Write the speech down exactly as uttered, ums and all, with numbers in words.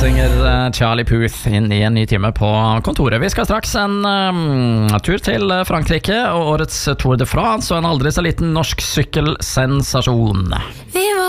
synger Charlie Puth inn i en ny time på kontoret. Vi skal straks en um, tur til Frankrike og årets Tour de France og en aldri så liten norsk sykkelsensasjon.